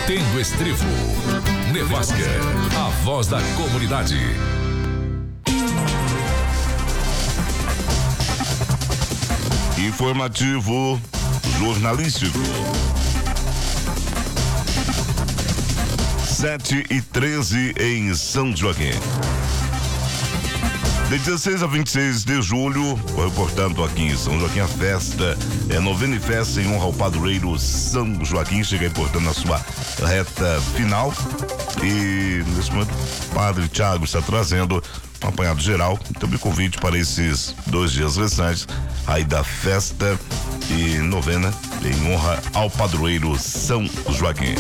Batendo Estribo. Nevasca, a voz da comunidade. Informativo jornalístico. 7h13 em São Joaquim. De 16 a 26 de julho, portanto, aqui em São Joaquim, a festa é novena e festa em honra ao padroeiro São Joaquim. Chega aí, portanto, na sua reta final. E nesse momento, o padre Tiago está trazendo um apanhado geral. Também convite para esses 2 dias restantes aí da festa e novena em honra ao padroeiro São Joaquim.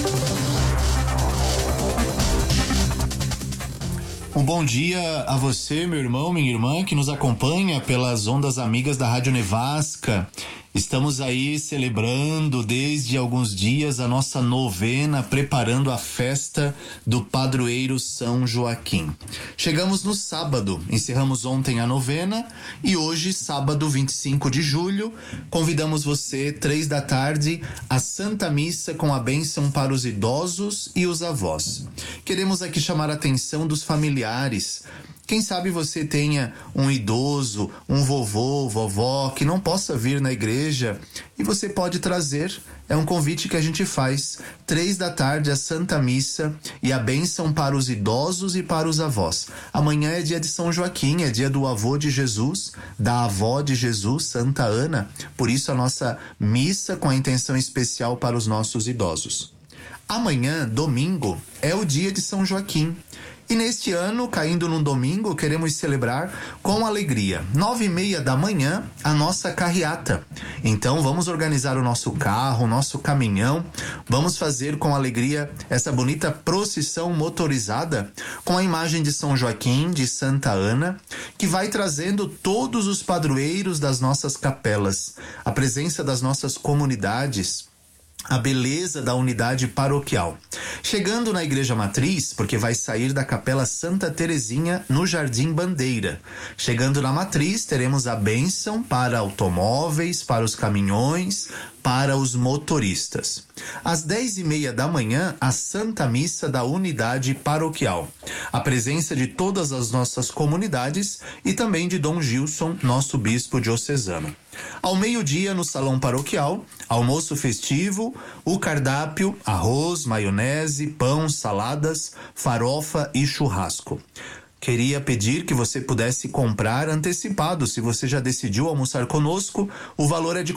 Um bom dia a você, meu irmão, minha irmã, que nos acompanha pelas ondas amigas da Rádio Nevasca. Estamos aí celebrando desde alguns dias a nossa novena, preparando a festa do padroeiro São Joaquim. Chegamos no sábado, encerramos ontem a novena e hoje, sábado 25 de julho, convidamos você, 3 da tarde, à Santa Missa com a bênção para os idosos e os avós. Queremos aqui chamar a atenção dos familiares. Quem sabe você tenha um idoso, um vovô, vovó que não possa vir na igreja e você pode trazer. É um convite que a gente faz. 3 da tarde, a Santa Missa e a bênção para os idosos e para os avós. Amanhã é dia de São Joaquim, é dia do avô de Jesus, da avó de Jesus, Santa Ana. Por isso a nossa missa com a intenção especial para os nossos idosos. Amanhã, domingo, é o dia de São Joaquim. E neste ano, caindo num domingo, queremos celebrar com alegria. 9h30 da manhã, a nossa carreata. Então vamos organizar o nosso carro, o nosso caminhão. Vamos fazer com alegria essa bonita procissão motorizada com a imagem de São Joaquim, de Santa Ana, que vai trazendo todos os padroeiros das nossas capelas, a presença das nossas comunidades, a beleza da unidade paroquial. Chegando na Igreja Matriz, porque vai sair da Capela Santa Terezinha no Jardim Bandeira. Chegando na Matriz, teremos a bênção para automóveis, para os caminhões, para os motoristas. Às 10h30 da manhã, a Santa Missa da Unidade Paroquial. A presença de todas as nossas comunidades e também de Dom Gilson, nosso bispo diocesano. Ao meio-dia, no Salão Paroquial, almoço festivo, o cardápio, arroz, maionese, pão, saladas, farofa e churrasco. Queria pedir que você pudesse comprar antecipado. Se você já decidiu almoçar conosco, o valor é de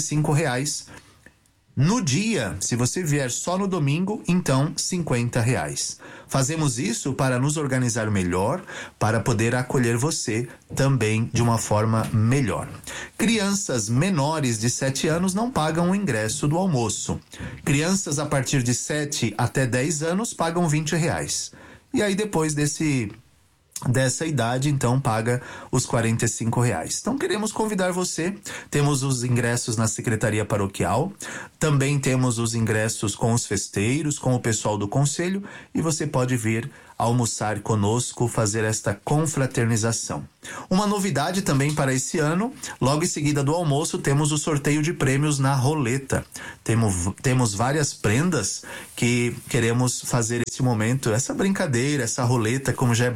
R$45. No dia, se você vier só no domingo, então R$50. Fazemos isso para nos organizar melhor, para poder acolher você também de uma forma melhor. Crianças menores de 7 anos não pagam o ingresso do almoço. Crianças a partir de 7 até 10 anos pagam R$20. E aí depois dessa idade, então, paga os R$45. Então, queremos convidar você. Temos os ingressos na Secretaria Paroquial, também temos os ingressos com os festeiros, com o pessoal do conselho, e você pode vir almoçar conosco, fazer esta confraternização. Uma novidade também para esse ano, logo em seguida do almoço, temos o sorteio de prêmios na roleta. Temos várias prendas que queremos fazer esse momento, essa brincadeira, essa roleta, como já é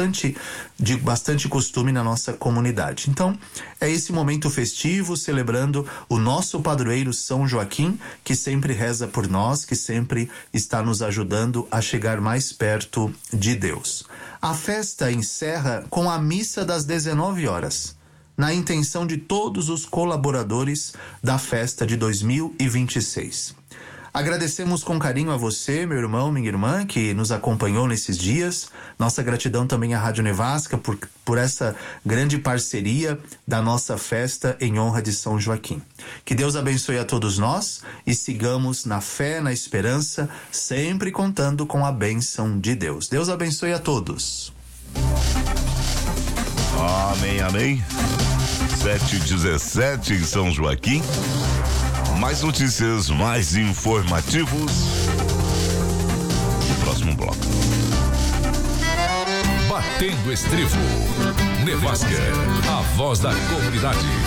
bastante costume na nossa comunidade. Então, é esse momento festivo, celebrando o nosso padroeiro São Joaquim, que sempre reza por nós, que sempre está nos ajudando a chegar mais perto de Deus. A festa encerra com a missa das 19 horas, na intenção de todos os colaboradores da festa de 2026. Agradecemos com carinho a você, meu irmão, minha irmã, que nos acompanhou nesses dias. Nossa gratidão também à Rádio Nevasca por essa grande parceria da nossa festa em honra de São Joaquim. Que Deus abençoe a todos nós e sigamos na fé, na esperança, sempre contando com a bênção de Deus. Deus abençoe a todos. Amém, amém. 7h17 em São Joaquim. Mais notícias, mais informativos. No próximo bloco. Batendo Estribo. Nevasca, a voz da comunidade.